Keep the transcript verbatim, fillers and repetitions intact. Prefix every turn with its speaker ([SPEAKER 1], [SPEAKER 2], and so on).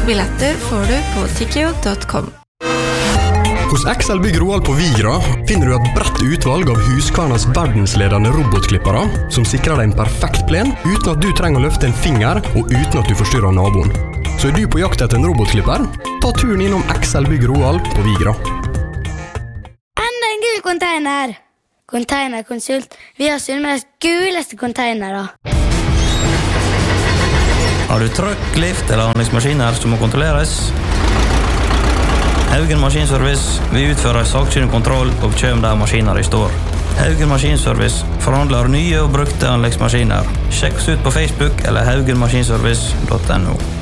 [SPEAKER 1] Billetter får du på tikkio punktum com.
[SPEAKER 2] Hos X L Bygg Roald på Vigra finner du et bredt utvalg av Husqvarnas verdensledende robotklippere som sikrer deg en perfekt plen uten at du trenger å løfte en finger og uten at du forstyrrer naboen. Så er du på jakt etter en robotklipper? Ta turen innom X L Bygg Roald på Vigra.
[SPEAKER 3] Enda en gul container! Containerkonsult. Vi har Sunnmøres guleste containere.
[SPEAKER 4] Har du trøkk, lift eller anleggsmaskiner som må kontrolleres? Haugen Maskinservice, vi utfører sakkyndig kontroll og kjøm der maskiner i står. Haugen Maskinservice forhandler nye og brukte anleggsmaskiner. Sjekk oss ut på Facebook eller haugen maskinservice punktum no.